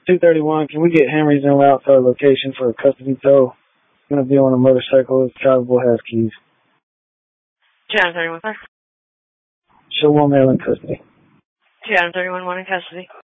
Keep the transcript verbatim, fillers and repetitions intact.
two thirty-one, can we get Henry's en route to our location for a custody tow? Going to be on a motorcycle. It's drivable, has keys. two thirty-one, sir. Show one male in custody. two thirty-one, one in custody.